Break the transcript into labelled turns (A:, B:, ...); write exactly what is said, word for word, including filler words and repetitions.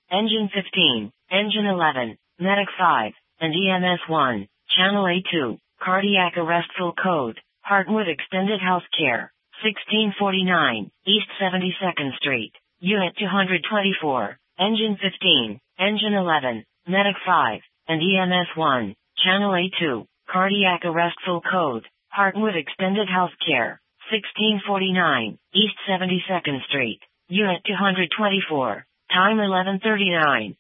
A: Engine fifteen, Engine eleven, Medic five, and E M S one, Channel A two, Cardiac Arrest Full Code, Heartwood Extended Healthcare, sixteen forty-nine, East seventy-second Street, Unit two twenty-four, Engine fifteen, Engine eleven, Medic five, and E M S one, Channel A two, Cardiac Arrest Full Code, Heartwood Extended Healthcare, sixteen forty-nine, East seventy-second Street, Unit two twenty-four, Time eleven thirty-nine.